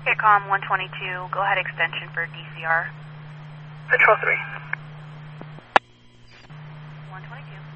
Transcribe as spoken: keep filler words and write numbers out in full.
Hitcom one twenty-two, go ahead extension for D C R. Patrol three. one twenty-two.